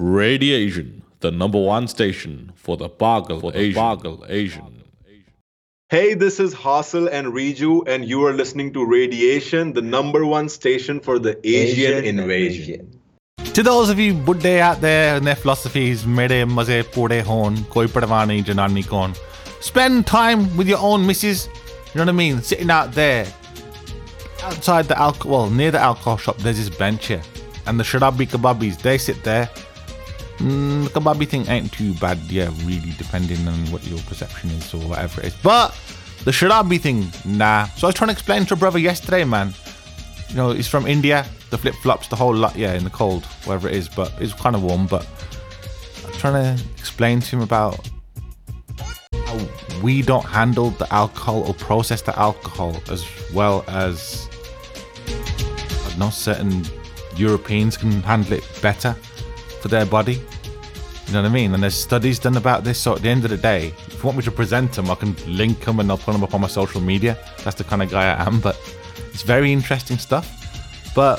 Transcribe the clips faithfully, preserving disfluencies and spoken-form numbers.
Radiation, the number one station for the Pagal for the Asian. Pagal Asian. Hey, this is Hassel and Riju, and you are listening to Radiation, the number one station for the Asian, Asian invasion. To those of you Buddha out there and their philosophies, mere maze pure hon, koi padwani janani kon. Spend time with your own missus, you know what I mean? Sitting out there, outside the alcohol, well, near the alcohol shop, there's this bench here. And the sharabi kebabis, they sit there. Mm, the kebabi thing ain't too bad, yeah, really, depending on what your perception is or whatever it is. But the sharabi thing, nah. So I was trying to explain to a brother yesterday, man. You know, he's from India, the flip-flops, the whole lot, yeah, in the cold, wherever it is, but it's kind of warm. But I'm trying to explain to him about how we don't handle the alcohol or process the alcohol as well as, I don't know, certain Europeans can handle it better for their body. You know what I mean? And there's studies done about this. So at the end of the day, if you want me to present them, I can link them and I'll put them up on my social media. That's the kind of guy I am. But it's very interesting stuff. But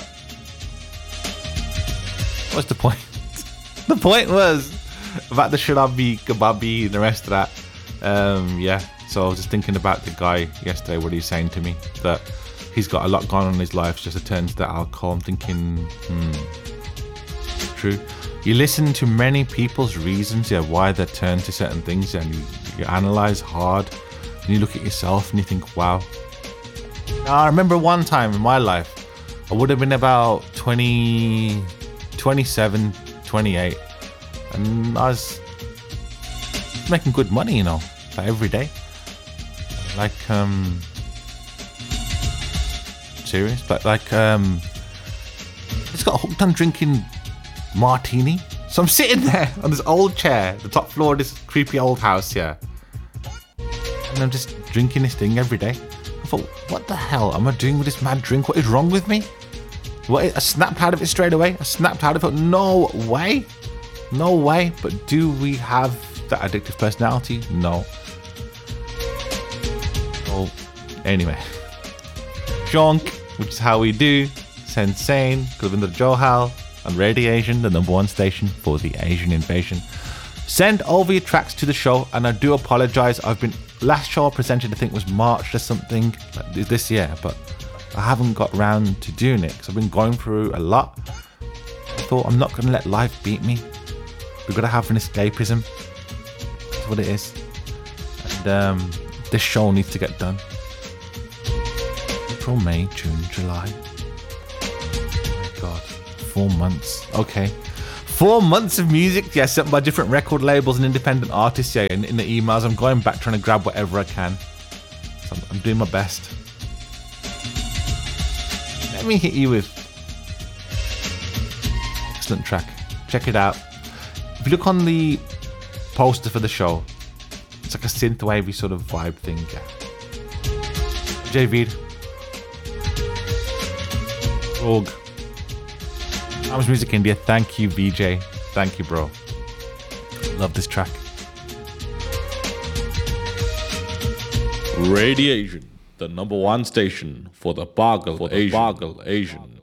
what's the point? The point was about the sharabi, kebabi, and the rest of that. Um, yeah. So I was just thinking about the guy yesterday, what he's saying to me, that he's got a lot going on in his life just to turn to the alcohol. I'm thinking, hmm, true. You listen to many people's reasons, yeah, why they turn to certain things, and you, you analyze hard, and you look at yourself and you think, wow. Now, I remember one time in my life, I would have been about twenty, twenty-seven, twenty-eight, and I was making good money, you know, like every day. Like, um, serious, but like, um, I just got hooked on drinking martini. So I'm sitting there on this old chair, the top floor of this creepy old house here, and I'm just drinking this thing every day. I thought, what the hell am I doing with this mad drink? What is wrong with me? What? I snapped out of it straight away. I snapped out of it. No way. No way. But do we have that addictive personality? No. Oh, anyway. Jonk, which is how we do. Sensane, Kulvinder Johal. On Radiation, the number one station for the Asian invasion. Send over your tracks to the show, and I do apologise. I've been last show I presented, I think was March or something like this year, but I haven't got round to doing it because I've been going through a lot. I thought I'm not going to let life beat me. We've got to have an escapism. That's what it is. And um, this show needs to get done. April, May, June, July. Oh my God. Four months. Okay. Four months of music, yeah, sent by different record labels and independent artists, yeah, in, in the emails. I'm going back trying to grab whatever I can. So I'm, I'm doing my best. Let me hit you with excellent track. Check it out. If you look on the poster for the show, it's like a synthwavey sort of vibe thing, yeah. J V. Rogue. Arms Music India, thank you, V J. Thank you, bro. Love this track. Radiation, the number one station for the Pagal for the Asian. Pagal Asian.